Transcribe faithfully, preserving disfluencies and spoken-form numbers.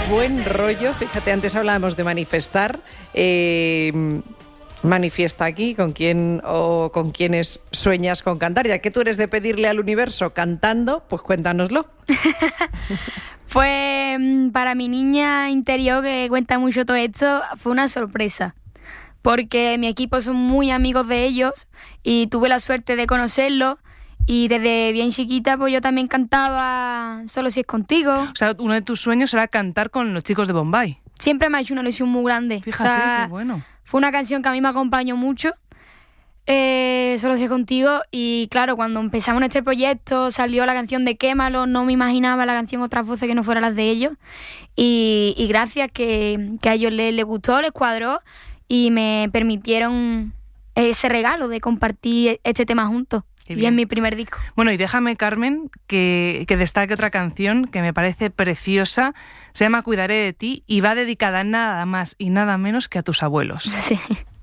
buen rollo. Fíjate, antes hablábamos de manifestar. Eh, manifiesta aquí con quién o con quiénes sueñas con cantar. Ya que tú eres de pedirle al universo cantando, pues cuéntanoslo. Pues para mi niña interior, que cuenta mucho todo esto, fue una sorpresa. Porque mi equipo son muy amigos de ellos y tuve la suerte de conocerlos. Y desde bien chiquita, pues yo también cantaba Solo si es contigo. O sea, uno de tus sueños era cantar con los chicos de Bombay. Siempre me ha hecho una ilusión muy grande. Fíjate, o sea, qué bueno. Fue una canción que a mí me acompañó mucho, eh, Solo si es contigo. Y claro, cuando empezamos este proyecto, salió la canción de Quémalo, no me imaginaba la canción otras voces que no fueran las de ellos. Y, y gracias que, que a ellos les, les gustó, les cuadró y me permitieron ese regalo de compartir este tema juntos. Y es mi primer disco. Bueno, y déjame, Carmen, que, que destaque otra canción que me parece preciosa. Se llama Cuidaré de ti y va dedicada nada más y nada menos que a tus abuelos. Sí.